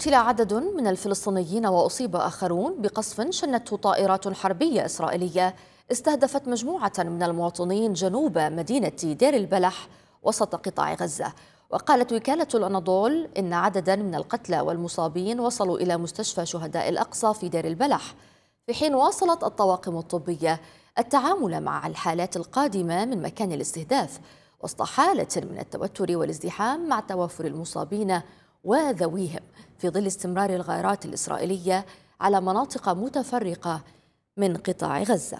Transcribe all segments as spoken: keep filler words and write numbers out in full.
قتل عدد من الفلسطينيين وأصيب آخرون بقصف شنته طائرات حربية إسرائيلية استهدفت مجموعة من المواطنين جنوب مدينة دير البلح وسط قطاع غزة. وقالت وكالة الأناضول إن عددا من القتلى والمصابين وصلوا إلى مستشفى شهداء الأقصى في دير البلح، في حين واصلت الطواقم الطبية التعامل مع الحالات القادمة من مكان الاستهداف وسط حالة من التوتر والازدحام مع توافر المصابين وذويهم في ظل استمرار الغارات الإسرائيلية على مناطق متفرقة من قطاع غزة.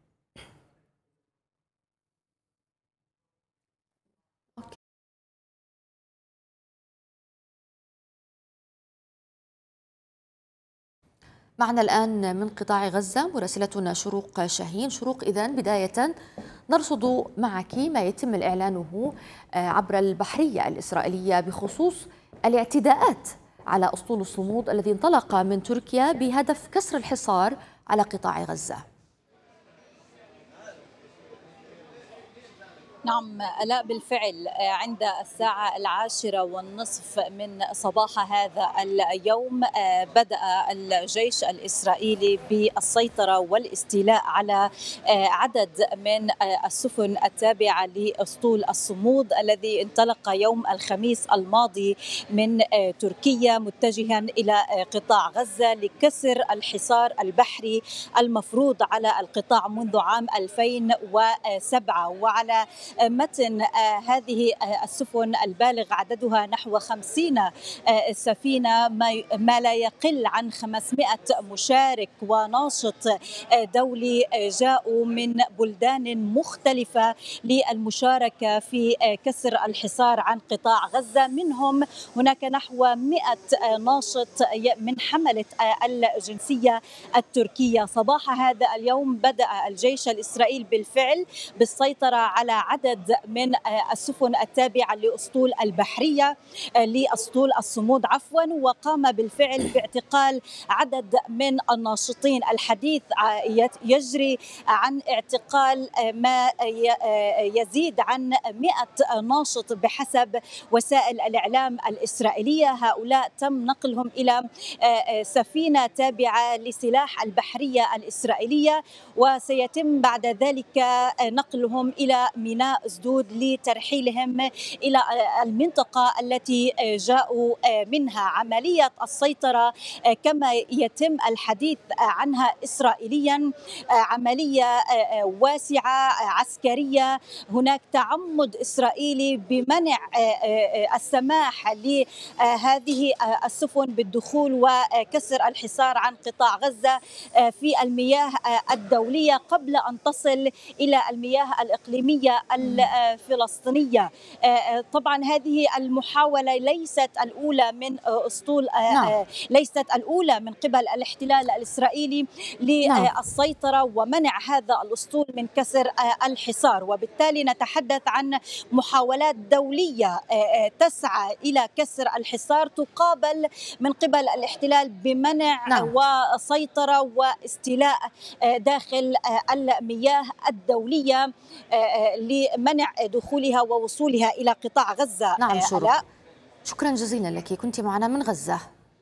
معنا الآن من قطاع غزة مراسلتنا شروق شاهين. شروق، إذن بداية نرصد معك ما يتم إعلانه عبر البحرية الإسرائيلية بخصوص الاعتداءات على أسطول الصمود الذي انطلق من تركيا بهدف كسر الحصار على قطاع غزة. نعم آلاء، بالفعل عند الساعة العاشرة والنصف من صباح هذا اليوم بدأ الجيش الإسرائيلي بالسيطرة والاستيلاء على عدد من السفن التابعة لأسطول الصمود الذي انطلق يوم الخميس الماضي من تركيا متجها إلى قطاع غزة لكسر الحصار البحري المفروض على القطاع منذ عام ألفين وسبعة. وعلى متن هذه السفن البالغ عددها نحو خمسين سفينة ما لا يقل عن خمسمائة مشارك وناشط دولي جاءوا من بلدان مختلفة للمشاركة في كسر الحصار عن قطاع غزة. منهم هناك نحو مئة ناشط من حملة الجنسية التركية. صباح هذا اليوم بدأ الجيش الإسرائيلي بالفعل بالسيطرة على عدد من السفن التابعة لأسطول البحرية لأسطول الصمود عفوا وقام بالفعل باعتقال عدد من الناشطين. الحديث يجري عن اعتقال ما يزيد عن مئة ناشط بحسب وسائل الإعلام الإسرائيلية. هؤلاء تم نقلهم إلى سفينة تابعة لسلاح البحرية الإسرائيلية وسيتم بعد ذلك نقلهم إلى ميناء أسدود لترحيلهم إلى المنطقة التي جاءوا منها. عملية السيطرة كما يتم الحديث عنها إسرائيليا عملية واسعة عسكرية. هناك تعمد إسرائيلي بمنع السماح لهذه السفن بالدخول وكسر الحصار عن قطاع غزة في المياه الدولية قبل أن تصل إلى المياه الإقليمية الفلسطينية. طبعا هذه المحاولة ليست الأولى من أسطول نعم. ليست الأولى من قبل الاحتلال الإسرائيلي للسيطرة ومنع هذا الأسطول من كسر الحصار، وبالتالي نتحدث عن محاولات دولية تسعى إلى كسر الحصار تقابل من قبل الاحتلال بمنع نعم. وسيطرة واستيلاء داخل المياه الدولية لمنع دخولها ووصولها إلى قطاع غزة. نعم شروق، شكرا جزيلا لك، كنت معنا من غزة.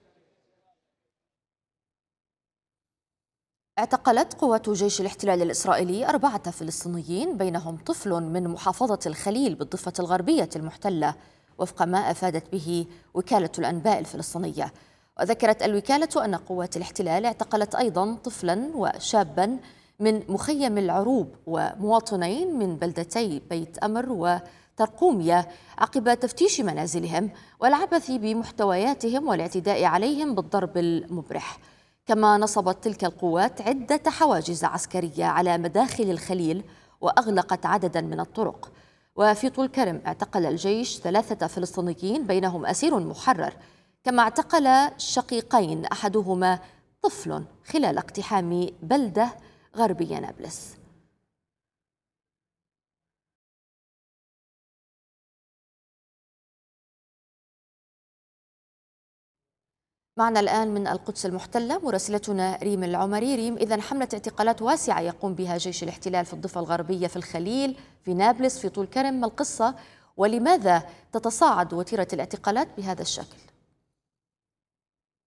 اعتقلت قوات جيش الاحتلال الإسرائيلي أربعة فلسطينيين بينهم طفل من محافظة الخليل بالضفة الغربية المحتلة وفق ما أفادت به وكالة الأنباء الفلسطينية. وذكرت الوكالة أن قوات الاحتلال اعتقلت أيضا طفلا وشابا من مخيم العروب ومواطنين من بلدتي بيت أمر وترقومية عقب تفتيش منازلهم والعبث بمحتوياتهم والاعتداء عليهم بالضرب المبرح. كما نصبت تلك القوات عدة حواجز عسكرية على مداخل الخليل وأغلقت عددا من الطرق. وفي طول كرم اعتقل الجيش ثلاثة فلسطينيين بينهم أسير محرر، كما اعتقل شقيقين أحدهما طفل خلال اقتحام بلدة غربي نابلس. معنا الآن من القدس المحتلة مراسلتنا ريم العمري. ريم، إذن حملة اعتقالات واسعة يقوم بها جيش الاحتلال في الضفة الغربية في الخليل في نابلس في طول كرم، ما القصة ولماذا تتصاعد وتيرة الاعتقالات بهذا الشكل؟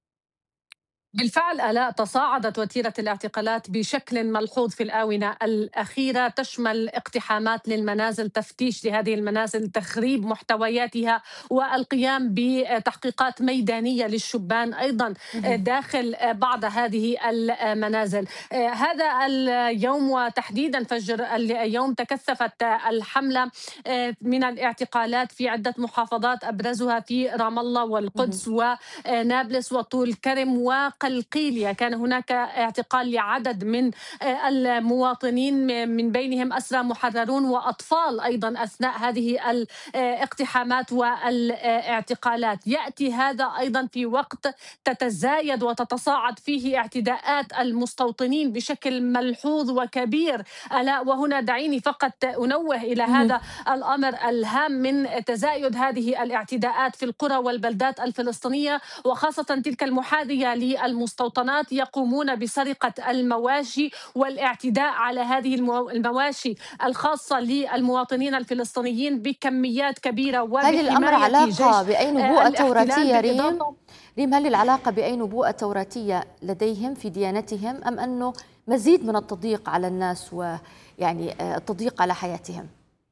بالفعل آلاء، تصاعدت وتيرة الاعتقالات بشكل ملحوظ في الآونة الأخيرة، تشمل اقتحامات للمنازل، تفتيش لهذه المنازل، تخريب محتوياتها، والقيام بتحقيقات ميدانية للشبان أيضا مهم. داخل بعض هذه المنازل. هذا اليوم وتحديدا فجر اليوم تكثفت الحملة من الاعتقالات في عدة محافظات، أبرزها في رام الله مهم. والقدس ونابلس وطول كرم وقلقيلية. كان هناك اعتقال لعدد من المواطنين، من بينهم أسرى محررون وأطفال أيضا أثناء هذه الاقتحامات والاعتقالات. يأتي هذا أيضا في وقت تتزايد وتتصاعد فيه اعتداءات المستوطنين بشكل ملحوظ وكبير. ألا وهنا دعيني فقط أنوه إلى مهم. هذا الأمر الهام من تزايد هذه الاعتداءات في القرى والبلدات الفلسطينية، وخاصة تلك المحاذية للمستوطنات، يقومون بسرقة المواشي والاعتداء على هذه المواشي الخاصة للمواطنين الفلسطينيين بكميات كبيرة، هل الأمر وبحماية علاقة جيش بأي نبوءة الاحتلال توراتية ريم؟ بالإضافة. ريم، هل العلاقة بأي نبوءة توراتية لديهم في ديانتهم، أم أنه مزيد من التضييق على الناس ويعني التضييق على حياتهم؟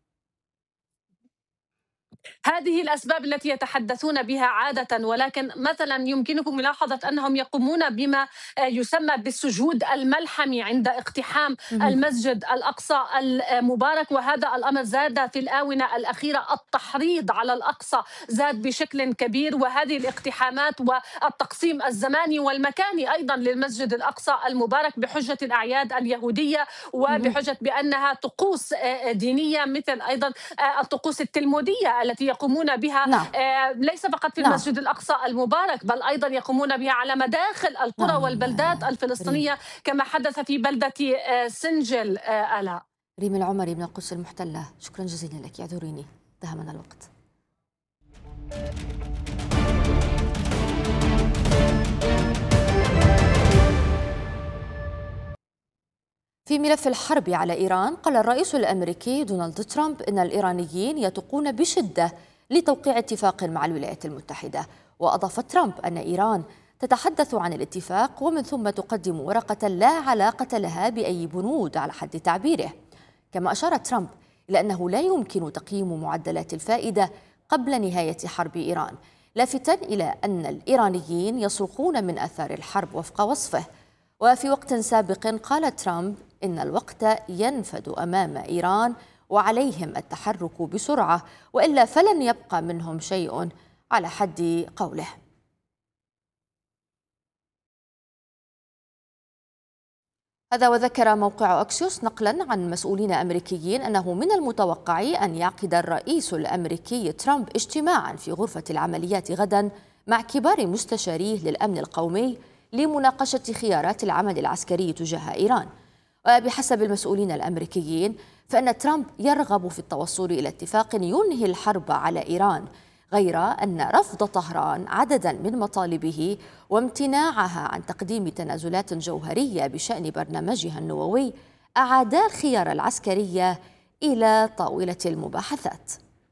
هذه الأسباب التي يتحدثون بها عادة، ولكن مثلا يمكنكم ملاحظة أنهم يقومون بما يسمى بالسجود الملحمي عند اقتحام مهم. المسجد الأقصى المبارك، وهذا الأمر زاد في الآونة الأخيرة. التحريض على الأقصى زاد بشكل كبير، وهذه الاقتحامات والتقسيم الزماني والمكاني أيضا للمسجد الأقصى المبارك بحجة الأعياد اليهودية مهم. وبحجة بأنها طقوس دينية، مثل أيضا الطقوس التلمودية التي يقومون بها نعم. ليس فقط في نعم. المسجد الأقصى المبارك، بل أيضا يقومون بها على مداخل القرى نعم والبلدات ريم. الفلسطينية، كما حدث في بلدة سنجل. آلاء، ريم العمري من القدس المحتلة، شكرا جزيلا لك، اعذريني دهمنا الوقت. في ملف الحرب على إيران، قال الرئيس الأمريكي دونالد ترامب إن الإيرانيين يتقون بشدة لتوقيع اتفاق مع الولايات المتحدة، وأضاف ترامب أن إيران تتحدث عن الاتفاق ومن ثم تقدم ورقة لا علاقة لها بأي بنود على حد تعبيره. كما أشار ترامب إلى أنه لا يمكن تقييم معدلات الفائدة قبل نهاية حرب إيران، لافتا إلى أن الإيرانيين يصرخون من آثار الحرب وفق وصفه. وفي وقت سابق قال ترامب إن الوقت ينفد أمام إيران وعليهم التحرك بسرعة، وإلا فلن يبقى منهم شيء، على حد قوله. هذا وذكر موقع أكسيوس نقلا عن مسؤولين أمريكيين أنه من المتوقع أن يعقد الرئيس الأمريكي ترامب اجتماعا في غرفة العمليات غدا مع كبار مستشاريه للأمن القومي لمناقشة خيارات العمل العسكري تجاه إيران. وبحسب المسؤولين الأمريكيين فإن ترامب يرغب في التوصل إلى اتفاق ينهي الحرب على إيران، غير أن رفض طهران عددا من مطالبه وامتناعها عن تقديم تنازلات جوهرية بشأن برنامجها النووي أعاد الخيار العسكري إلى طاولة المباحثات.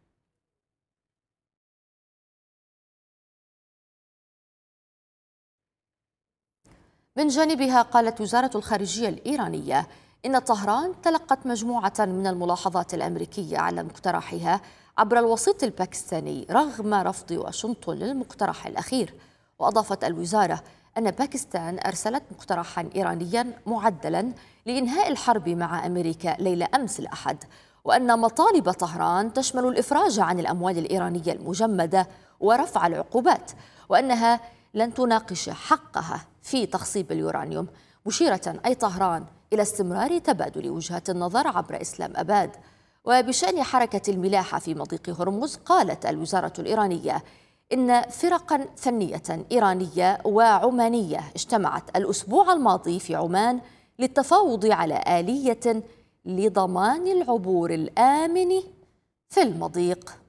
من جانبها قالت وزارة الخارجية الإيرانية إن طهران تلقت مجموعة من الملاحظات الأمريكية على مقترحها عبر الوسيط الباكستاني رغم رفض واشنطن للمقترح الأخير. وأضافت الوزارة أن باكستان أرسلت مقترحا إيرانيا معدلا لإنهاء الحرب مع أمريكا ليلة أمس الأحد، وأن مطالب طهران تشمل الإفراج عن الأموال الإيرانية المجمدة ورفع العقوبات، وأنها لن تناقش حقها في تخصيب اليورانيوم، مشيرة أي طهران إلى استمرار تبادل وجهات النظر عبر إسلام أباد. وبشأن حركة الملاحة في مضيق هرمز، قالت الوزارة الإيرانية إن فرقا فنية إيرانية وعمانية اجتمعت الأسبوع الماضي في عمان للتفاوض على آلية لضمان العبور الآمن في المضيق.